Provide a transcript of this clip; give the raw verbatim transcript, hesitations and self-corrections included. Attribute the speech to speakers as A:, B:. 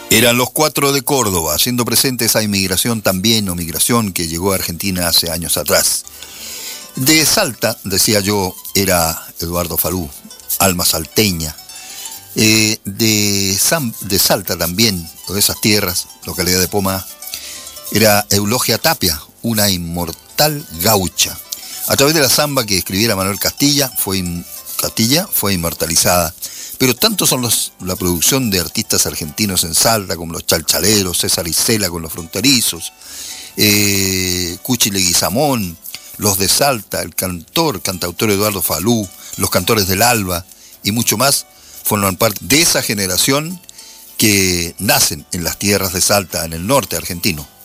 A: Eran los cuatro de Córdoba, haciendo presente esa inmigración también, o migración que llegó a Argentina hace años atrás. De Salta, decía yo, era Eduardo Falú, alma salteña. Eh, de, San, de Salta también, o de esas tierras, localidad de Pomá, era Eulogia Tapia, una inmortal gaucha. A través de la samba que escribiera Manuel Castilla, fue, Castilla fue inmortalizada. Pero tanto son los, la producción de artistas argentinos en Salta, como los Chalchaleros, César Isela con los Fronterizos, eh, Cuchi Leguizamón, los de Salta, el cantor, cantautor Eduardo Falú, los cantores del Alba y mucho más, forman parte de esa generación que nacen en las tierras de Salta, en el norte argentino.